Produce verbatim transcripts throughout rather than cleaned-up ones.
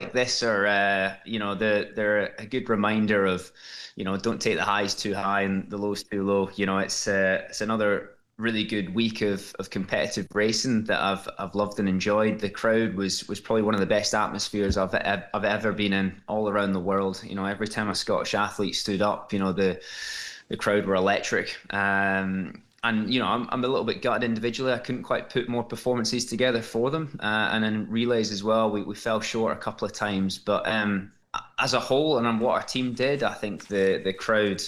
like this are, uh, you know, the, they're a good reminder of, you know, don't take the highs too high and the lows too low. You know, it's uh, it's another really good week of of competitive racing that I've I've loved and enjoyed. The crowd was was probably one of the best atmospheres I've I've ever been in all around the world. You know, every time a Scottish athlete stood up, you know, the the crowd were electric. Um, and you know, I'm I'm a little bit gutted individually. I couldn't quite put more performances together for them, uh, and in relays as well, we we fell short a couple of times. But um, as a whole, and on what our team did, I think the the crowd.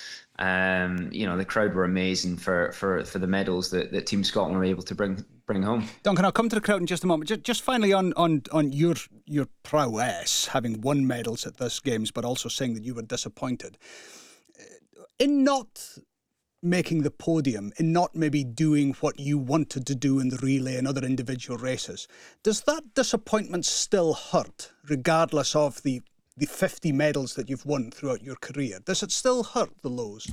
Um, you know, the crowd were amazing for, for, for the medals that, that Team Scotland were able to bring bring home. Duncan, I'll come to the crowd in just a moment. Just, just finally on, on, on your your prowess, having won medals at this Games, but also saying that you were disappointed. In not making the podium, in not maybe doing what you wanted to do in the relay and other individual races, does that disappointment still hurt, regardless of the the fifty medals that you've won throughout your career? Does it still hurt, the lows?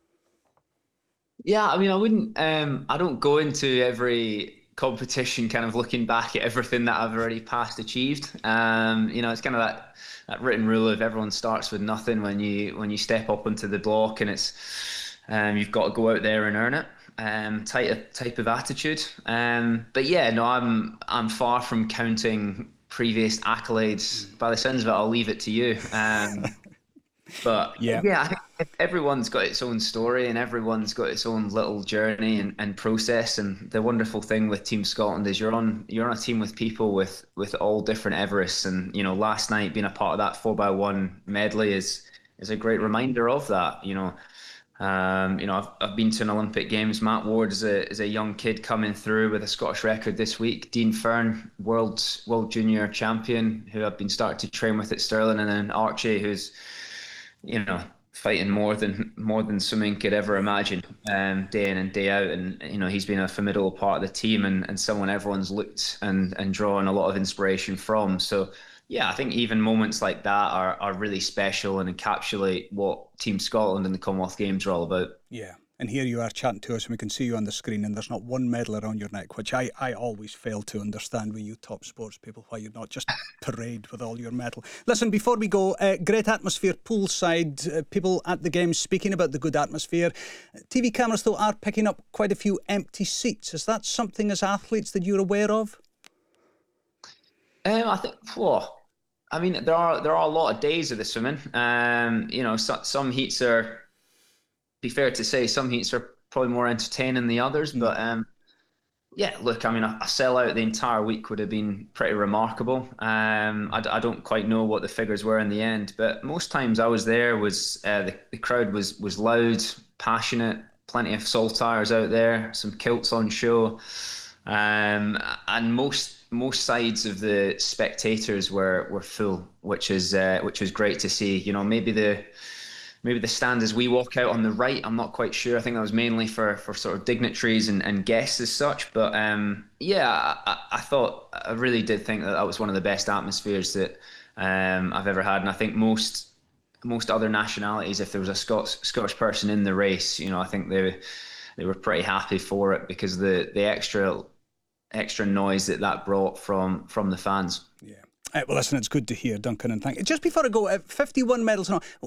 Yeah, I mean, I wouldn't, um, I don't go into every competition kind of looking back at everything that I've already past achieved. Um, you know, it's kind of that, that written rule of everyone starts with nothing when you when you step up onto the block, and it's um, you've got to go out there and earn it. Um, type of type of attitude. Um, but yeah, no, I'm I'm far from counting previous accolades. By the sounds of it, I'll leave it to you. Um, but yeah, yeah, I think everyone's got its own story and everyone's got its own little journey and, and process. And the wonderful thing with Team Scotland is you're on you're on a team with people with with all different Everests. And you know, last night being a part of that four by one medley is is a great reminder of that. You know. Um, you know, I've, I've been to an Olympic Games. Matt Ward is a is a young kid coming through with a Scottish record this week. Dean Fern, world world junior champion, who I've been starting to train with at Stirling, and then Archie, who's, you know, fighting more than more than swimming could ever imagine, um, day in and day out. And you know, he's been a formidable part of the team and, and someone everyone's looked and and drawn a lot of inspiration from. So. Yeah, I think even moments like that are, are really special and encapsulate what Team Scotland and the Commonwealth Games are all about. Yeah, and here you are chatting to us and we can see you on the screen and there's not one medal around your neck, which I, I always fail to understand with you top sports people, why you're not just parade with all your medal. Listen, before we go, uh, great atmosphere poolside, uh, people at the Games speaking about the good atmosphere. T V cameras, though, are picking up quite a few empty seats. Is that something as athletes that you're aware of? Um, I think, whoa, I mean, there are there are a lot of days of the swimming. Um, you know, so, some heats are, be fair to say, some heats are probably more entertaining than the others. Mm. But um, yeah, look, I mean, a, a sellout the entire week would have been pretty remarkable. Um, I, I don't quite know what the figures were in the end, but most times I was there was uh, the, the crowd was was loud, passionate, plenty of saltires out there, some kilts on show, um, and most. Most sides of the spectators were were full, which is uh, which was great to see. You know, maybe the maybe the stand as we walk out on the right, I'm not quite sure. I think that was mainly for for sort of dignitaries and, and guests as such. But um, yeah, I, I thought I really did think that that was one of the best atmospheres that um, I've ever had, and I think most most other nationalities, if there was a Scots Scottish person in the race, you know, I think they they were pretty happy for it because the the extra. extra noise that that brought from from the fans. Yeah. Uh, well, listen, it's good to hear, Duncan, and thank you. Just before I go, uh, fifty-one medals and all,